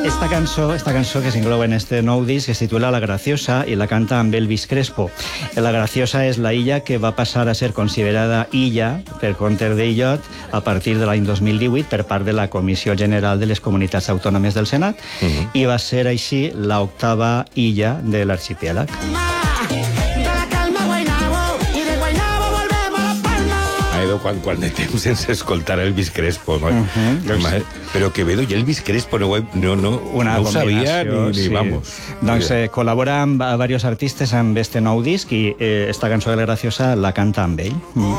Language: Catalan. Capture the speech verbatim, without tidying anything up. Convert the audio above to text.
Esta cançó, esta cançó que s'inclou en este nou disc es titula La Graciosa i la canta amb Elvis Crespo. La Graciosa és la illa que va passar a ser considerada illa per compte d'Illot a partir de l'any dos mil divuit per part de la Comissió General de les Comunitats Autònomes del Senat uh-huh. i va ser així l'octava illa de l'arxipèlag. Quan, quan de temps sense escoltar Elvis Crespo. No? Uh-huh. Però Quevedo i Elvis Crespo no, no, no, no ho sabia ni, ni sí. vamos. Doncs eh, col·labora amb diversos artistes amb este nou disc i eh, esta cançó de La Graciosa la canta amb ell. Mm.